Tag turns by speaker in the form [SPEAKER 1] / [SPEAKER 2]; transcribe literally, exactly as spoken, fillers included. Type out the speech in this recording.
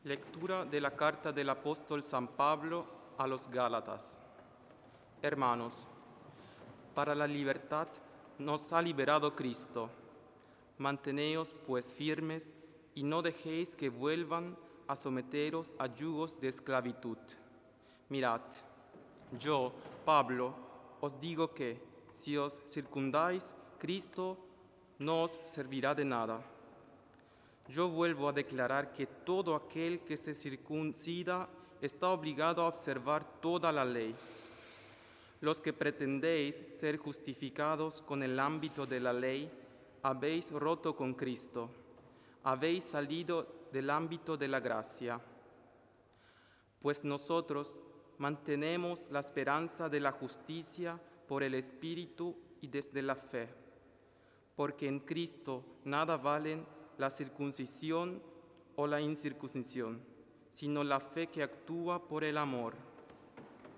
[SPEAKER 1] Lectura de la carta del apóstol San Pablo a los Gálatas. Hermanos, para la libertad nos ha liberado Cristo. Manteneos pues firmes y no dejéis que vuelvan a someteros a yugos de esclavitud. Mirad, yo, Pablo, os digo que, si os circundáis, Cristo no os servirá de nada. Yo vuelvo a declarar que todo aquel que se circuncida está obligado a observar toda la ley. Los que pretendéis ser justificados con el ámbito de la ley, habéis roto con Cristo, habéis salido del ámbito de la gracia. Pues nosotros mantenemos la esperanza de la justicia por el Espíritu y desde la fe, porque en Cristo nada valen la circuncisión o la incircuncisión, sino la fe que actúa por el amor.